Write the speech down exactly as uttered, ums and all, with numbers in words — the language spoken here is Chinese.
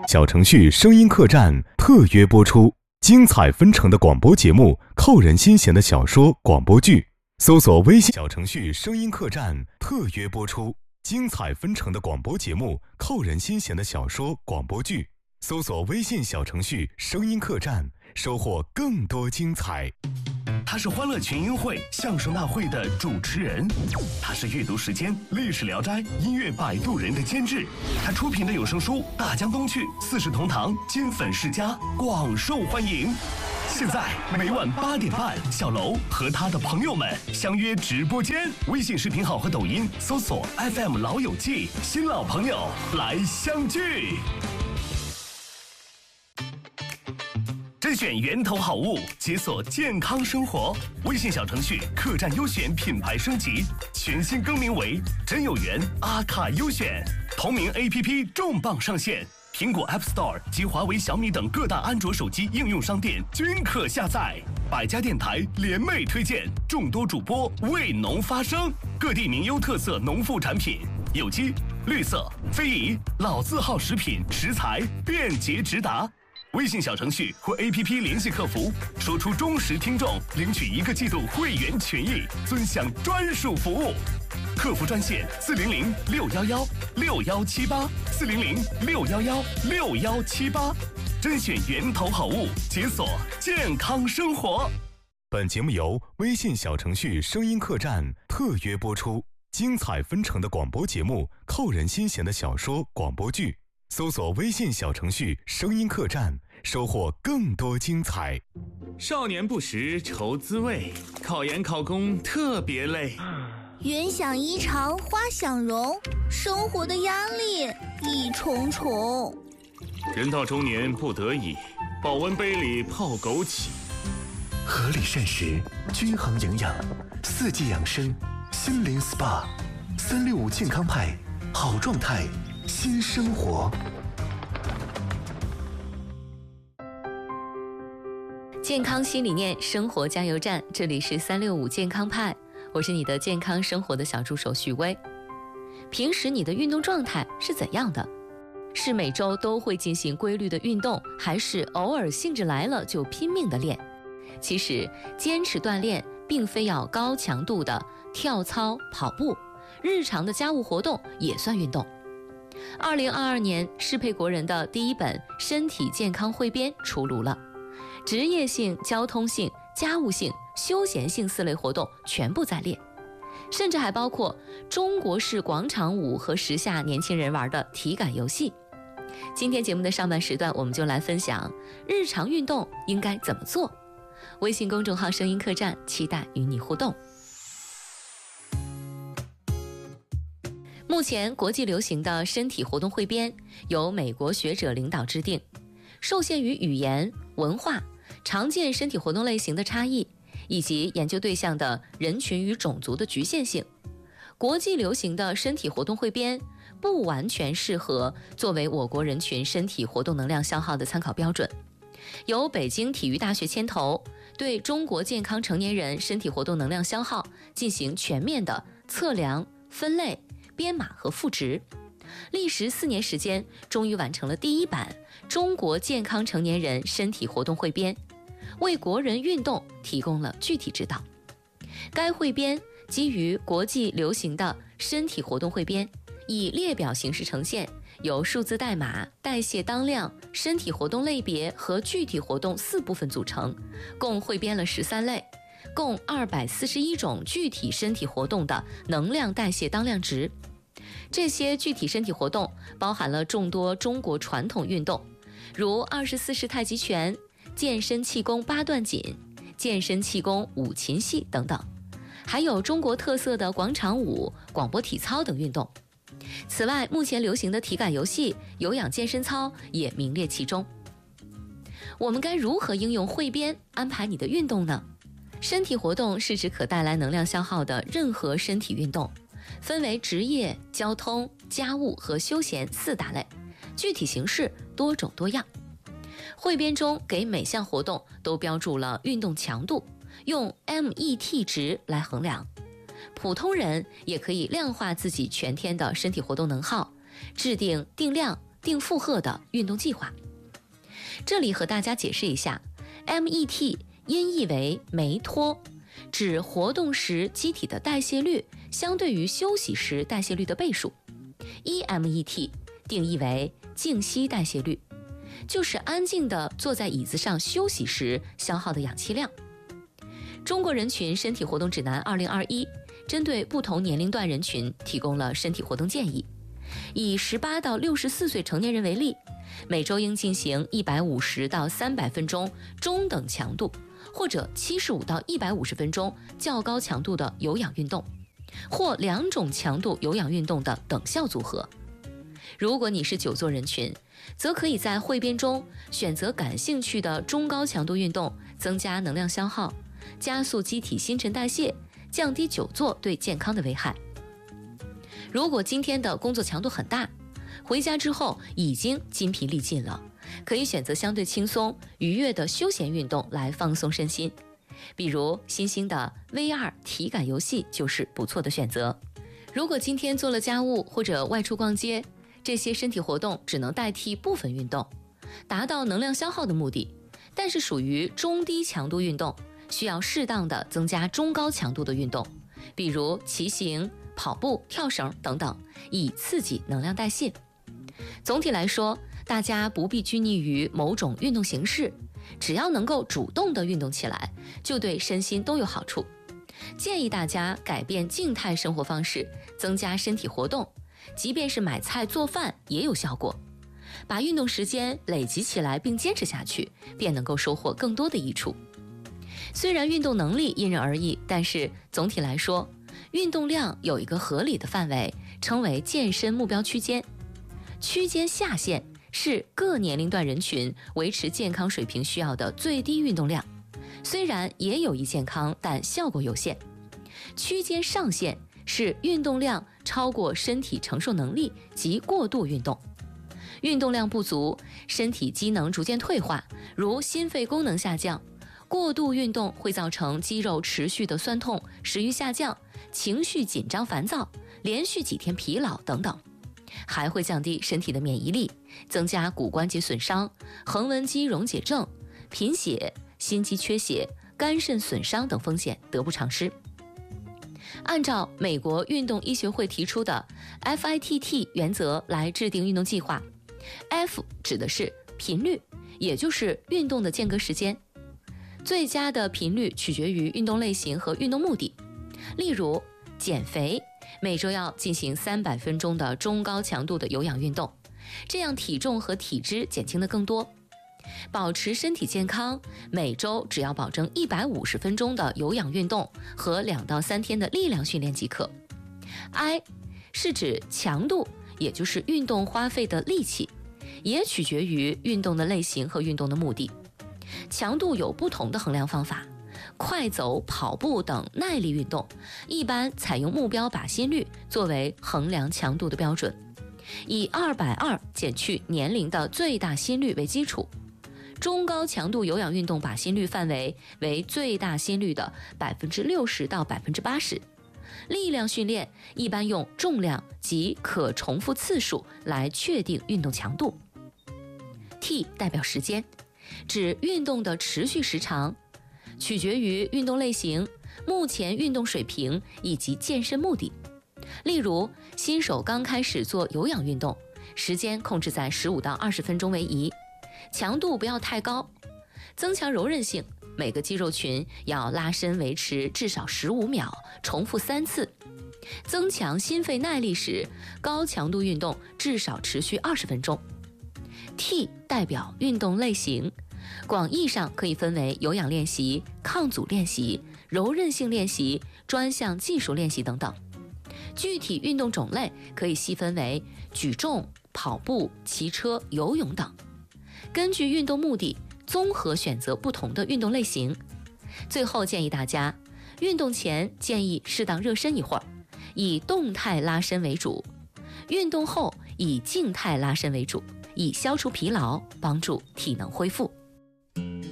小程序声音客栈特约播出，精彩纷呈的广播节目，扣人心弦的小说广播剧。搜索微信小程序声音客栈特约播出，精彩纷呈的广播节目，扣人心弦的小说广播剧。搜索微信小程序声音客栈，收获更多精彩。 他是欢乐群英会相声大会的主持人，他是阅读时间历史聊斋音乐摆渡人的监制，他出品的有声书《大江东去》四世同堂金粉世家广受欢迎。现在每晚八点半，小楼和他的朋友们相约直播间，微信视频号和抖音搜索 F M 老友记，新老朋友来相聚。甄选源头好物，解锁健康生活。微信小程序客栈优选品牌升级，全新更名为真有缘阿卡优选。同名 A P P 重磅上线，苹果 App Store 及华为、小米等各大安卓手机应用商店均可下载。百家电台联袂推荐，众多主播为农发声，各地名优特色农副产品，有机、绿色、非遗、老字号食品食材便捷直达。微信小程序或 A P P 联系客服，说出忠实听众，领取一个季度会员权益，尊享专属服务。客服专线四零零六幺幺六幺七八四零零六幺幺六幺七八，甄选源头好物，解锁健康生活。 本节目由微信小程序声音客栈特约播出，精彩纷呈的广播节目，扣人心弦的小说广播剧。搜索微信小程序声音客栈，收获更多精彩。 少年不识愁滋味，考研考公特别累。 云想衣裳花想容，生活的压力一重重。 人到中年不得已，保温杯里泡枸杞。 合理膳食，均衡营养，四季养生，心灵 S P A， 三六五健康派，好状态新生活。 健康新理念，生活加油站，这里是三六五健康派，我是你的健康生活的小助手许巍。平时你的运动状态是怎样的？是每周都会进行规律的运动，还是偶尔兴致来了就拼命的练？其实坚持锻炼并非要高强度的跳操、跑步，日常的家务活动也算运动。二零二二年适配国人的第一本身体健康汇编出炉了，职业性、交通性、家务性、休闲性四类活动全部在列，甚至还包括中国式广场舞和时下年轻人玩的体感游戏。今天节目的上半时段，我们就来分享日常运动应该怎么做。微信公众号声音客栈，期待与你互动。目前国际流行的身体活动汇编由美国学者领导制定，受限于语言、文化、常见身体活动类型的差异，以及研究对象的人群与种族的局限性，国际流行的身体活动汇编不完全适合作为我国人群身体活动能量消耗的参考标准。由北京体育大学牵头，对中国健康成年人身体活动能量消耗进行全面的测量、分类、编码和赋值，历时四年时间，终于完成了第一版中国健康成年人身体活动汇编，为国人运动提供了具体指导。该汇编基于国际流行的身体活动汇编，以列表形式呈现，由数字代码、代谢当量、身体活动类别和具体活动四部分组成，共汇编了十三类，共二百四十一种具体身体活动的能量代谢当量值。这些具体身体活动包含了众多中国传统运动，如二十四式太极拳、健身气功八段锦、健身气功五禽戏等等，还有中国特色的广场舞、广播体操等运动。此外，目前流行的体感游戏、有氧健身操也名列其中。我们该如何应用汇编安排你的运动呢？身体活动是指可带来能量消耗的任何身体运动，分为职业、交通、家务和休闲四大类，具体形式多种多样。汇编中给每项活动都标注了运动强度，用 M E T 值来衡量。普通人也可以量化自己全天的身体活动能耗，制定定量、 定负荷的运动计划。这里和大家解释一下 ，M E T 音译为梅托，指活动时机体的代谢率相对于休息时代谢率的倍数。E M E T 定义为静息代谢率，就是安静地坐在椅子上休息时消耗的氧气量。中国人群身体活动指南二零二一针对不同年龄段人群提供了身体活动建议。以十八到六十四岁成年人为例，每周应进行一百五十到三百分钟中等强度，或者七十五到一百五十分钟较高强度的有氧运动，或两种强度有氧运动的等效组合。如果你是久坐人群，则可以在汇编中选择感兴趣的中高强度运动，增加能量消耗，加速机体新陈代谢，降低久坐对健康的危害。如果今天的工作强度很大，回家之后已经筋疲力尽了，可以选择相对轻松、愉悦的休闲运动来放松身心，比如新兴的 V R 体感游戏就是不错的选择。如果今天做了家务或者外出逛街，这些身体活动只能代替部分运动，达到能量消耗的目的，但是属于中低强度运动，需要适当的增加中高强度的运动，比如骑行、跑步、跳绳等等，以刺激能量代谢。总体来说，大家不必拘泥于某种运动形式，只要能够主动的运动起来，就对身心都有好处。建议大家改变静态生活方式，增加身体活动，即便是买菜做饭也有效果。把运动时间累积起来并坚持下去，便能够收获更多的益处。虽然运动能力因人而异，但是总体来说，运动量有一个合理的范围，称为健身目标区间。区间下限是各年龄段人群维持健康水平需要的最低运动量，虽然也有益健康，但效果有限。区间上限是运动量超过身体承受能力及过度运动。运动量不足，身体机能逐渐退化，如心肺功能下降。过度运动会造成肌肉持续的酸痛、食欲下降、情绪紧张烦躁、连续几天疲劳等等，还会降低身体的免疫力，增加骨关节损伤、横纹肌溶解症、贫血、心肌缺血、肝肾损伤等风险得不偿失。按照美国运动医学会提出的 F I T T 原则来制定运动计划。F 指的是频率，也就是运动的间隔时间。最佳的频率取决于运动类型和运动目的。例如，减肥，每周要进行三百分钟的中高强度的有氧运动，这样体重和体脂减轻的更多。保持身体健康，每周只要保证一百五十分钟的有氧运动和两到三天的力量训练即可。I 是指强度，也就是运动花费的力气，也取决于运动的类型和运动的目的。强度有不同的衡量方法，快走、跑步等耐力运动一般采用目标靶心率作为衡量强度的标准，以二百二减去年龄的最大心率为基础。中高强度有氧运动靶心率范围为最大心率的 百分之六十 到 百分之八十。 力量训练一般用重量及可重复次数来确定运动强度。 T 代表时间，指运动的持续时长，取决于运动类型、目前运动水平以及健身目的。例如，新手刚开始做有氧运动，时间控制在十五到二十分钟为宜，强度不要太高。增强柔韧性，每个肌肉群要拉伸维持至少十五秒，重复三次。增强心肺耐力时，高强度运动至少持续二十分钟。T 代表运动类型，广义上可以分为有氧练习、抗阻练习、柔韧性练习、专项技术练习等等。具体运动种类可以细分为举重、跑步、骑车、游泳等。根据运动目的，综合选择不同的运动类型。最后建议大家，运动前建议适当热身一会儿，以动态拉伸为主；运动后以静态拉伸为主，以消除疲劳，帮助体能恢复。